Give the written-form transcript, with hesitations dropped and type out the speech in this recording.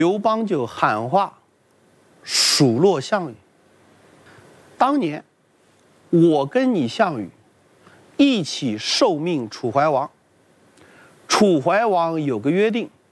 刘邦就喊话数落项羽：当年我跟你项羽一起受命楚怀王，楚怀王有个约定，